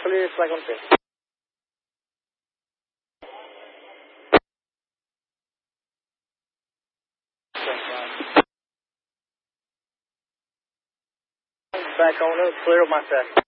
clear second pin. Back on up, clear on my second.